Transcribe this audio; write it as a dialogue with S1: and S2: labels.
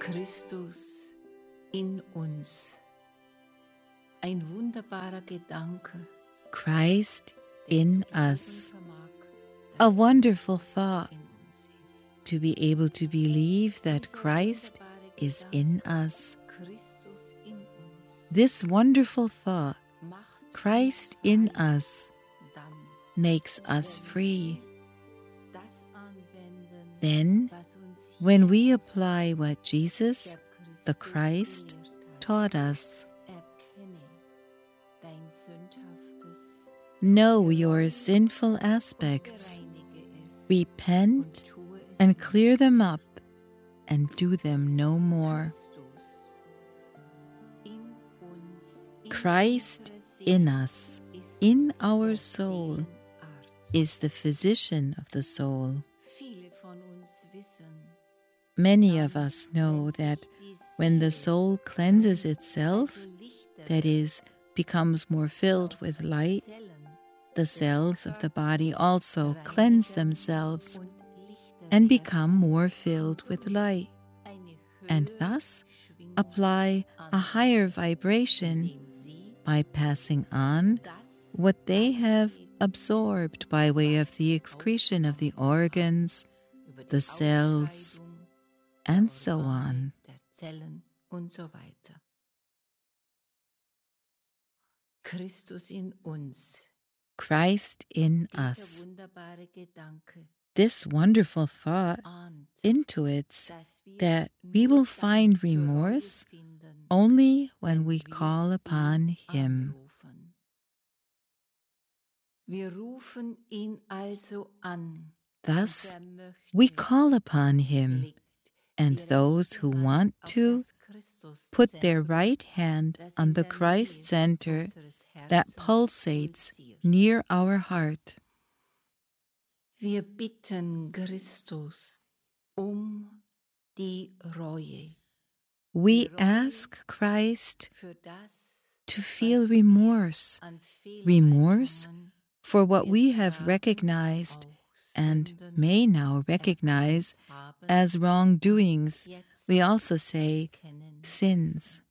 S1: Christus in uns. Ein wunderbarer Gedanke.
S2: Christ in us. A wonderful thought to be able to believe that Christ is in us. This wonderful thought, Christ in us, makes us free. Then, when we apply what Jesus, the Christ, taught us, know your sinful aspects, repent and clear them up, and do them no more. Christ in us, in our soul, is the physician of the soul. Many of us know that when the soul cleanses itself, that is, becomes more filled with light, the cells of the body also cleanse themselves and become more filled with light, and thus apply a higher vibration by passing on what they have absorbed by way of the excretion of the organs, the cells, and so on. Christ in us. This wonderful thought intuits that we will find remorse only when we call upon Him. Thus, we call upon Him, and those who want to put their right hand on the Christ center that pulsates near our heart.
S1: Wir bitten Christus die Reue.
S2: We ask Christ to feel remorse for what we have recognized and may now recognize as wrongdoings. We also say sins.